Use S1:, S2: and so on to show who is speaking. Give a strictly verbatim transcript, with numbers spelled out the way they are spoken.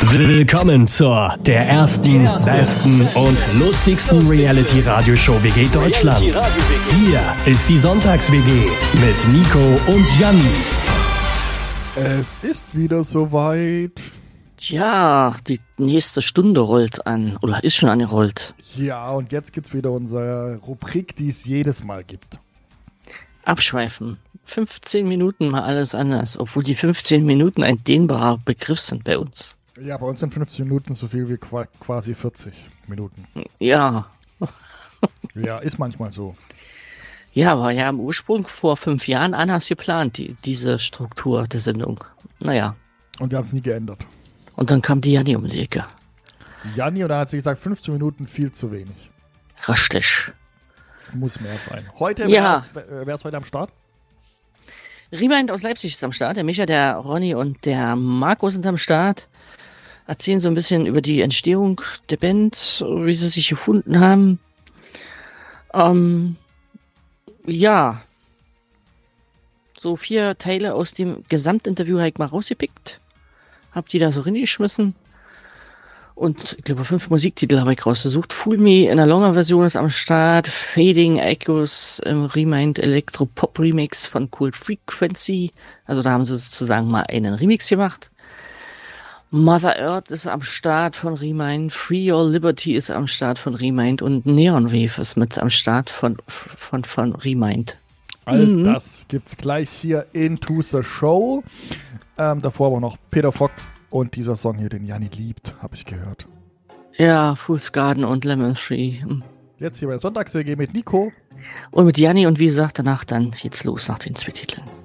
S1: Willkommen zur der ersten, besten und lustigsten Reality-Radioshow W G Deutschlands. Hier ist die Sonntags-W G mit Nico und Janni.
S2: Es ist wieder soweit.
S3: Tja, die nächste Stunde rollt an, oder ist schon angerollt.
S2: Ja, und jetzt gibt's wieder unsere Rubrik, die es jedes Mal gibt.
S3: Abschweifen. fünfzehn Minuten mal alles anders, obwohl die fünfzehn Minuten ein dehnbarer Begriff sind bei uns.
S2: Ja, bei uns sind fünfzehn Minuten so viel wie qua- quasi vierzig Minuten.
S3: Ja.
S2: Ja, ist manchmal so.
S3: Ja, war ja im Ursprung vor fünf Jahren anders geplant, die, diese Struktur der Sendung. Naja.
S2: Und wir haben es nie geändert.
S3: Und dann kam die Janni um die Ecke.
S2: Janni, und dann hat sie gesagt, fünfzehn Minuten viel zu wenig.
S3: Raschlich.
S2: Muss mehr sein. Heute,
S3: Ja.
S2: wer ist heute am Start?
S3: Remind aus Leipzig ist am Start. Der Micha, der Ronny und der Marco sind am Start. Erzählen so ein bisschen über die Entstehung der Band, wie sie sich gefunden haben. Ähm, ja. So vier Teile aus dem Gesamtinterview habe ich mal rausgepickt. Hab die da so reingeschmissen. Und ich glaube, fünf Musiktitel habe ich rausgesucht. Fool Me in der longer Version ist am Start. Fading Echoes im Remind Electro Pop Remix von Cold Frequency. Also da haben sie sozusagen mal einen Remix gemacht. Mother Earth ist am Start von Remind. Free Your Liberty ist am Start von Remind. Und Neon Wave ist mit am Start von, von, von Remind.
S2: All
S3: Mhm.
S2: das gibt's gleich hier into the show. Ähm, davor aber noch Peter Fox und dieser Song hier, den Janni liebt, habe ich gehört.
S3: Ja, Fool's Garden und Lemon Tree.
S2: Jetzt hier bei Sonntags-W G mit Nico.
S3: Und mit Janni und wie gesagt, danach dann geht's los nach den zwei Titeln.